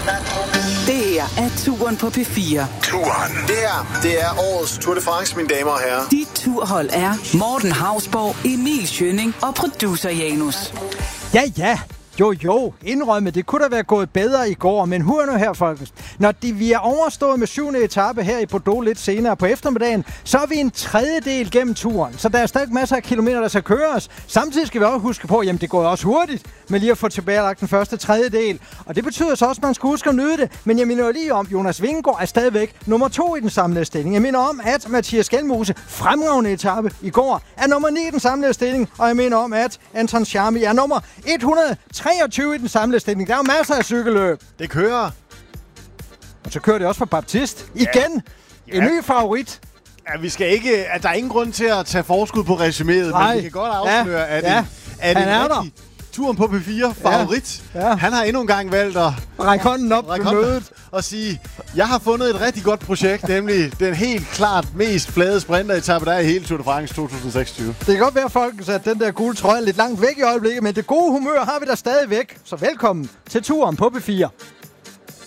Det her er Turen på P4. Turen. Det er årets Tour de France, mine damer og herrer. Dit turhold er Morten Hausborg, Emil Schønning og producer Janus. Ja. Jo, indrømme, det kunne da være gået bedre i går, men hør nu her, folkens. Når vi er overstået med 7. etape her i Bordeaux lidt senere på eftermiddagen, så er vi en tredjedel gennem turen, så der er stadig masser af kilometer, der skal køres. Samtidig skal vi også huske på, jamen det går også hurtigt med lige at få tilbagelagt den første tredjedel, og det betyder så også, at man skal huske at nyde det. Men jeg minder lige om, Jonas Vingegaard er stadigvæk nummer 2 i den samlede stilling. Jeg minder om, at Mathias Skelmose, fremragende etape i går, er nummer 9 i den samlede stilling, og jeg minder om, at Anton Charmi er nummer 123 i den samlede stilling. Der er jo masser af cykelløb. Det kører. Og så kører det også for Baptiste. Igen. Ja. En ny favorit. Ja, vi skal ikke... At der er ingen grund til at tage forskud på resuméet, men vi kan godt afsløre, at en rigtig Turen på P4 favorit. Ja. Han har endnu en gang valgt at række hånden op på mødet og sige, jeg har fundet et rigtig godt projekt, nemlig den helt klart mest flade sprinteretappe, der er i hele Tour de France 2026. Det kan godt være, folk at den der gule trøje er lidt langt væk i øjeblikket, men det gode humør har vi der stadigvæk. Så velkommen til Turen på P4.